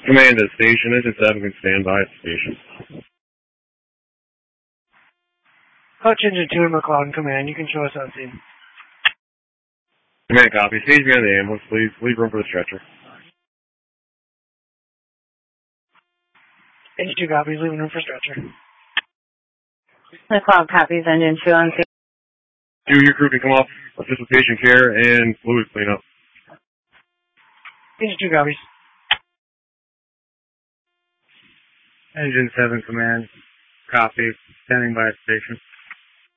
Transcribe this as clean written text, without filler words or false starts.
Command to station. Engine 7 can stand by at the station. Hutch Engine 2 and McLeod Command. You can show us on scene. Command copy. Stage me on the ambulance, please. Leave room for the stretcher. Engine 2 copies. Leaving room for stretcher. McLeod copies. Engine 2 on scene. Your crew can come off. Assist with patient care and fluid cleanup. Engine 2 copies. Engine 7 command. Copy. Standing by at station.